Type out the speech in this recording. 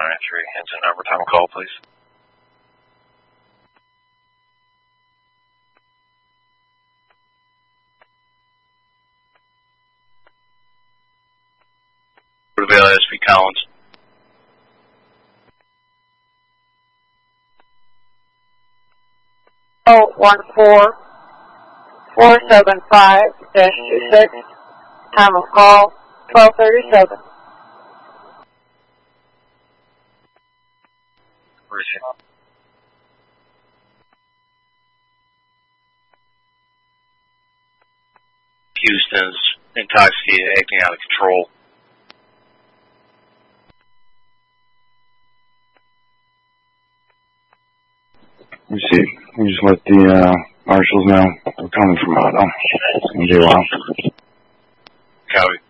Henson number, time of call, please. Prevail SP Collins. Oh, 14475-26, time of call, 1237. Houston's intoxicated, acting out of control. We see. We just let the marshals know we're coming from Auto. It's gonna be a while. Copy.